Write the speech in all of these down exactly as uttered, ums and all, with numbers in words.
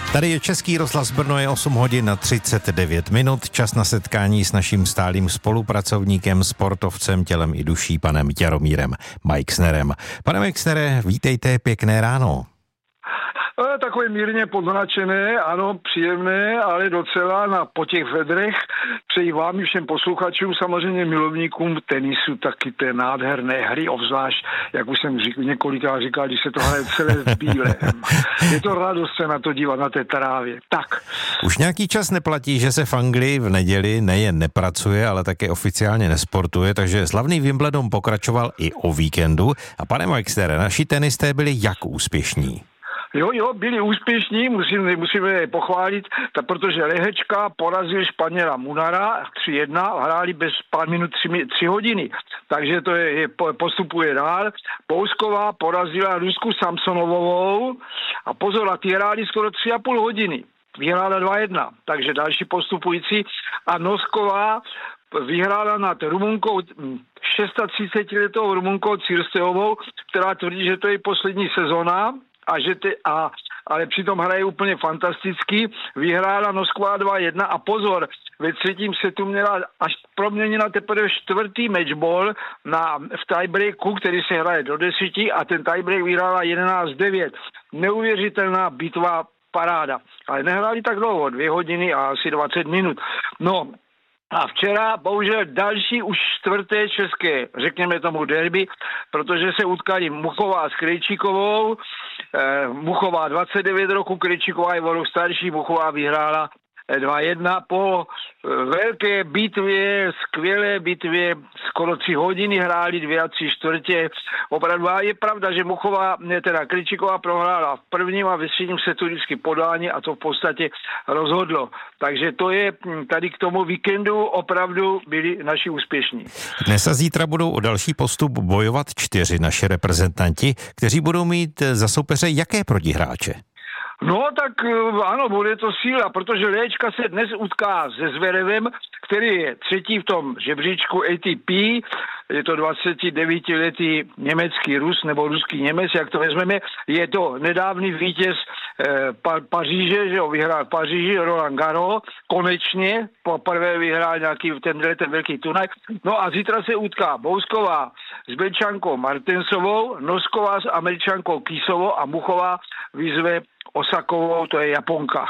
Tady je Český rozhlas Brno, je osm hodin na třicet devět minut. Čas na setkání s naším stálým spolupracovníkem, sportovcem tělem i duší, panem Jaromírem Meixnerem. Pane Meixnere, vítejte, pěkné ráno. Takové mírně podznačené, ano, příjemné, ale docela na po těch vedrech. Přeji vám i všem posluchačům, samozřejmě milovníkům tenisu, taky té nádherné hry, obzvlášť, jak už jsem říkal, několikrát říkal, když se to hraje celé v bílém. Je to radost se na to dívat, na té trávě. Tak. Už nějaký čas neplatí, že se v Anglii v neděli nejen nepracuje, ale také oficiálně nesportuje, takže slavný Wimbledon pokračoval i o víkendu. A pane Meixnere, naši tenisté byli jak úspěšní? Jo, jo, byli úspěšní, musím, musíme je pochválit, tak protože Lehečka porazil Španěla Munara tři jedna, hráli bez pár minut tři, tři hodiny, takže to je, je postupuje dál. Pousková porazila Rusku Samsonovovou a pozor, a ty hráli skoro tři a půl hodiny. Vyhrála dva jedna, takže další postupující. A Nosková vyhrála nad Rumunkou, třicetišestiletou Rumunkou Cirsteovou, která tvrdí, že to je poslední sezona. A že te, a, ale přitom hraje úplně fantasticky. Vyhrála Nosková dva jedna a pozor, ve třetím setu měla až proměněna teprve čtvrtý matchball na, v tiebreaku, který se hraje do deseti a ten tiebreak vyhrála jedenáct devět. Neuvěřitelná bitva, paráda. Ale nehráli tak dlouho, dvě hodiny a asi dvacet minut. No, a včera bohužel další už čtvrté české, řekněme tomu derby, protože se utkali Muchová s Krejčíkovou. Eh, Muchová dvacet devět roku, Krejčíková je o rok starší, Muchová vyhrála dva jedna po velké bitvě, skvělé bitvě, skoro tři hodiny hráli, dvě a tři čtvrtě. Opravdu a je pravda, že Muchová, ne teda Krejčíková prohrála v prvním a ve třetím setu vždycky podání a to v podstatě rozhodlo. Takže to je tady k tomu víkendu opravdu byli naši úspěšní. Dnes a zítra budou o další postup bojovat čtyři naše reprezentanti, kteří budou mít za soupeře jaké protihráče? No tak ano, bude to síla, protože Léčka se dnes utká se Zverevem, který je třetí v tom žebříčku A T P, je to dvacetidevítiletý německý Rus, nebo ruský Němec, jak to vezmeme, je to nedávný vítěz eh, pa, Paříže, že ho vyhrál v Paříži, Roland Garros, konečně, poprvé vyhrál nějaký tenhle ten velký turnaj. No a zítra se utká Bousková s Belčankou Martensovou, Nosková s Američankou Kisovou a Muchová vyzve Osakovou, to je Japonka.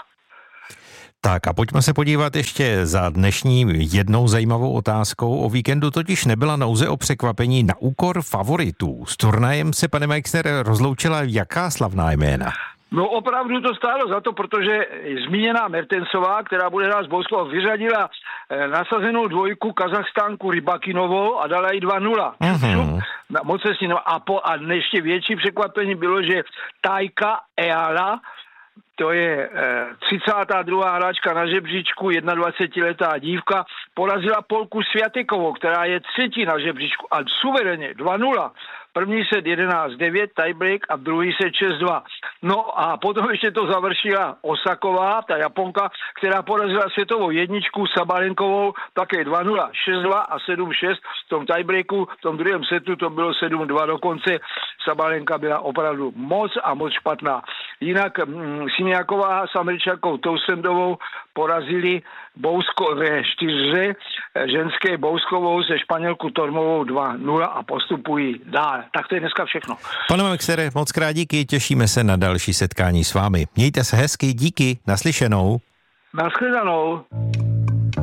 Tak a pojďme se podívat ještě za dnešní jednou zajímavou otázkou. O víkendu totiž nebyla nouze o překvapení na úkor favoritů. S turnajem se, pane Meixner, rozloučila jaká slavná jména? No opravdu to stálo za to, protože zmíněná Mertensová, která bude hrát s Bouskovou, vyřadila nasazenou dvojku Kazachstánku Rybakinovou a dala jí dva nula. Mm-hmm. Moc se s ní, a, po, a ještě větší překvapení bylo, že Tajka Eala, to je eh, třicátá druhá hráčka na žebříčku, dvacetiletá dívka, porazila Polku Sviatekovou, která je třetí na žebříčku a suverénně dva nula. První set jedenáct devět, tiebreak a druhý set šest dva. No a potom ještě to završila Osaková, ta Japonka, která porazila světovou jedničku Sabalenkovou, také dva nula, šest dva a sedm šest. V tom tiebreaku, v tom druhém setu to bylo sedm dva dokonce. Sabalenka byla opravdu moc a moc špatná. Jinak hm, Simiaková s Američankou Tousendovou porazili Bousko ve čtyřře, ženské Bouskovou se Španělku Tormovou dva nula a postupují dál. Tak to je dneska všechno. Pane Meixnere, moc krát díky, těšíme se na další setkání s vámi. Mějte se hezky, díky, naslyšenou. Naschledanou.